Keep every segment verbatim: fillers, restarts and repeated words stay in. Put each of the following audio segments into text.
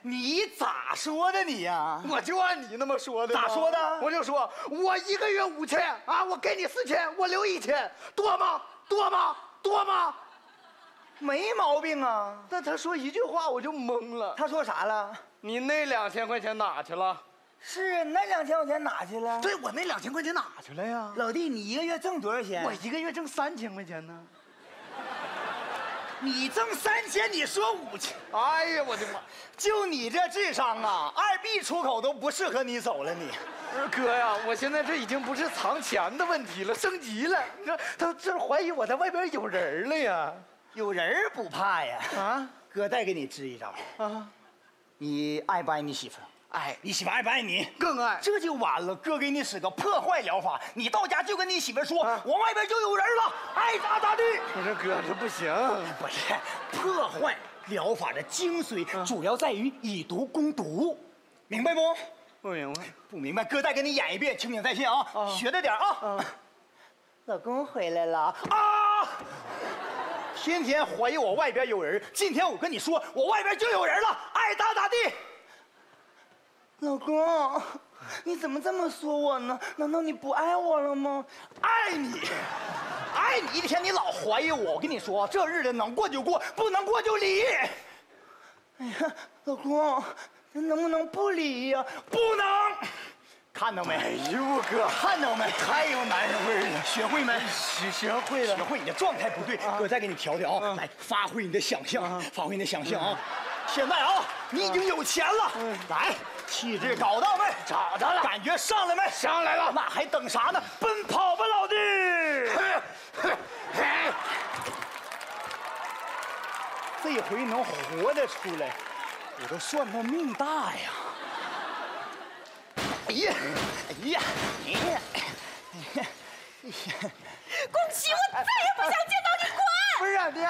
你咋说的你呀？ 我就按你那么说的。 咋说的？ 我就说我一个月五千啊，我给你四千，我留一千，多吗？多吗？多吗？ 没毛病啊。 但他说一句话我就懵了。 他说啥了？ 你那两千块钱哪去了？ 是那两千块钱哪去了？ 对，我那两千块钱哪去了呀？ 老弟，你一个月挣多少钱？ 我一个月挣三千块钱呢。 你挣三千，你说五千？ 哎呀，我的妈！ 就你这智商啊，二 B 出口都不适合你走了你。 哥呀，我现在这已经不是藏钱的问题了，升级了。你说他这怀疑我在外边有人了呀？ 有人不怕呀？ 啊， 哥再给你支一招啊！ 你爱不爱你媳妇？ 爱。 你媳妇爱不爱你？ 更爱。 这就完了。哥给你使个破坏疗法，你到家就跟你媳妇说，啊、我外边就有人了，爱咋咋地。 我说哥，这不行。 不是破坏疗法的精髓，啊、主要在于以毒攻毒，明白不？ 不明白。 不明白，哥再给你演一遍，清醒在线啊！啊学着点啊！啊老公回来了啊！天天怀疑我外边有人，今天我跟你说，我外边就有人了，爱咋咋地。老公，你怎么这么说我呢？难道你不爱我了吗？爱你，爱你！一天你老怀疑我，我跟你说，这日子能过就过，不能过就离。哎呀，老公，咱能不能不离呀？不能。看到没？ 哎呦哥， 看到没？太有男人味了，学会没？ 学学会了。 学会，你的状态不对，啊、哥再给你调调啊！来，发挥你的想象，啊、发挥你的想象啊！现在啊，你已经有钱了，嗯、来。气质搞到没？ 找到了。 感觉上来没？ 上来了。 那还等啥呢？奔跑吧，老弟！这回能活得出来，我都算他命大呀！哎呀，哎呀，哎呀，哎呀！ 宫崎，我再也不想见到你！滚！ 不是你，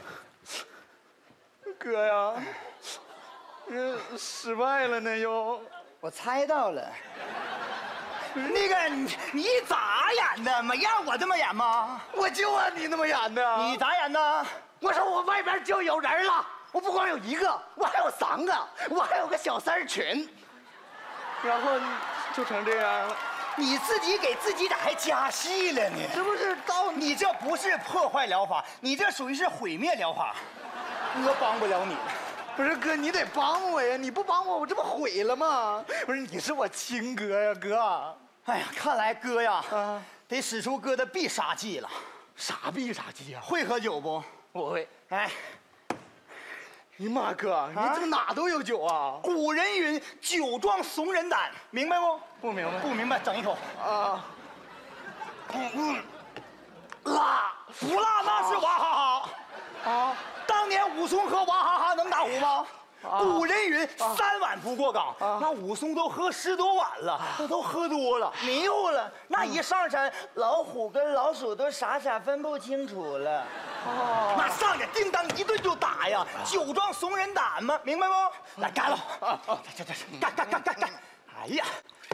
哥呀。嗯，失败了呢又， 我猜到了。那个你你咋演的？没让我这么演吗？ 我就按你那么演的。 你咋演的？ 我说我外边就有人了，我不光有一个，我还有三个，我还有个小三儿群。然后就成这样了。 你自己给自己咋还加戏了呢？ 这不是到你这不是破坏疗法，你这属于是毁灭疗法。哥帮不了你了。 不是哥，你得帮我呀！你不帮我，我这不毁了吗？不是，你是我亲哥呀，哥。 哎呀，看来哥呀，啊，得使出哥的必杀技了。 啥必杀技啊？ 会喝酒不？ 我会。 哎， 你妈哥，啊、你怎么哪都有酒啊？ 古人云：“酒壮怂人胆”，明白不？ 不明白。 不明白，整一口。啊。嗯嗯。辣不辣？那是娃哈哈。啊。当年武松喝娃哈哈能打胡吗？啊、古人云、啊、三碗不过岗，啊、那武松都喝十多碗了，啊、那都喝多了，迷糊了。那一上山，嗯、老虎跟老鼠都傻傻分不清楚了。哦，那上去叮当一顿就打呀，啊、酒壮怂人胆嘛，明白不？来干了！啊啊，这这这，干干干干干！哎呀！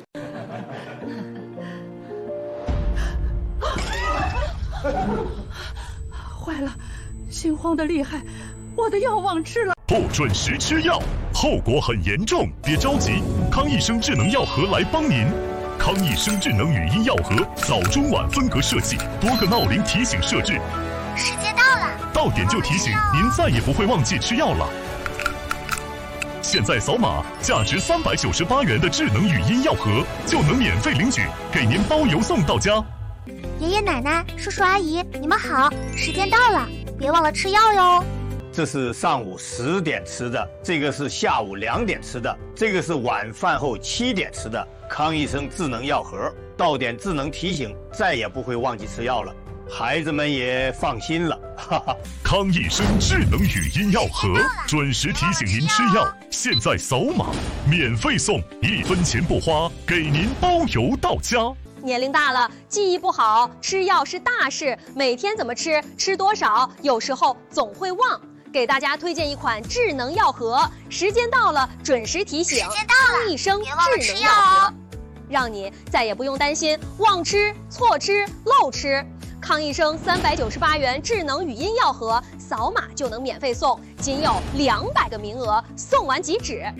坏了！心慌的厉害，我的药忘吃了。 不准时吃药，后果很严重。别着急，康益生智能药盒来帮您。康益生智能语音药盒，早中晚分隔设计，多个闹铃提醒设置。 时间到了， 到点就提醒，您再也不会忘记吃药了。现在扫码，价值三百九十八元的智能语音药盒就能免费领取，给您包邮送到家。 爷爷奶奶、叔叔阿姨，你们好，时间到了。别忘了吃药哟。 这是上午十点吃的，这个是下午两点吃的，这个是晚饭后七点吃的。康益生智能药盒，到点智能提醒，再也不会忘记吃药了，孩子们也放心了。哈哈， 康益生智能语音药盒，准时提醒您吃药。现在扫码，免费送，一分钱不花，给您包邮到家。 年龄大了，记忆不好，吃药是大事，每天怎么吃，吃多少，有时候总会忘。给大家推荐一款智能药盒，时间到了准时提醒。 时间到了， 康益生智能药盒，让你再也不用担心忘吃、错吃、漏吃。康益生三百九十八元智能语音药盒，扫码就能免费送，仅有两百个名额，送完即止。